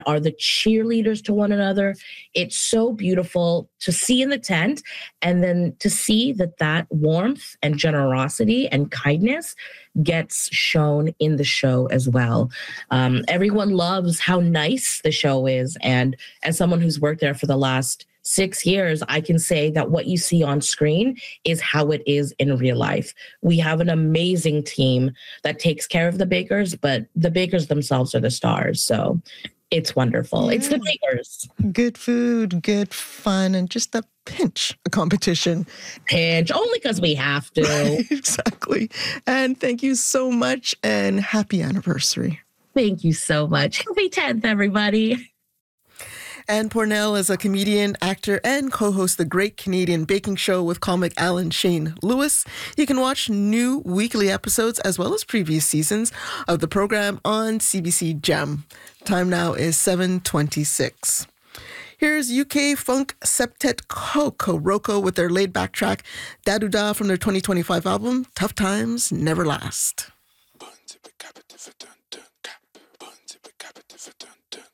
are the cheerleaders to one another. It's so beautiful to see in the tent, and then to see that warmth and generosity and kindness gets shown in the show as well. Everyone loves how nice the show is. And as someone who's worked there for the last 6 years, I can say that what you see on screen is how it is in real life. We have an amazing team that takes care of the bakers, but the bakers themselves are the stars. So it's wonderful. Yeah. It's the bakers. Good food, good fun, and just a pinch of competition. Pinch, only because we have to. Exactly. And thank you so much, and happy anniversary. Thank you so much. Happy 10th, everybody. Anne Pornell is a comedian, actor, and co-hosts the Great Canadian Baking Show with comic Alan Shane Lewis. You can watch new weekly episodes as well as previous seasons of the program on CBC Gem. Time now is 7:26. Here's UK funk septet Roko with their laid-back track Da-Doo-Da from their 2025 album, Tough Times Never Last.